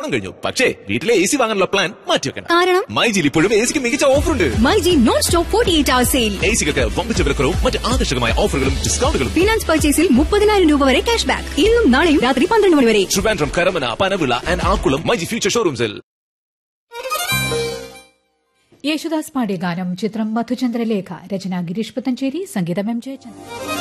ഓണം കഴിഞ്ഞു. പക്ഷേ വീട്ടിലെ AC വാങ്ങാനുള്ള പ്ലാൻ മാറ്റിവെക്കണം. കാരണം മൈജിയിൽ ഇപ്പോഴും ACക്ക് മികച്ച ഓഫറുണ്ട്. MyG non stop 48 hour sale. ACകൾക്ക് വമ്പിച്ച വിലക്കുറവും മറ്റ് ആകർഷകമായ ഓഫറുകളും ഡിസ്കൗണ്ടുകളും. ഫിനാൻസ് പർച്ചേസിൽ 30,000 രൂപ വരെ ക്യാഷ് ബാക്ക്. ഇന്നും നാളെയും രാത്രി 12 മണി വരെ. Trivandrum, Karamana, Panavila and Akkulam myG future ഷോറൂംസിൽ. യേശുദാസ് പാടിയ ഗാനം ചിത്രം മധുചന്ദ്രലേഖ, രചന ഗിരീഷ് പുത്തഞ്ചേരി, സംഗീതം എം ജയചന്ദ്രൻ.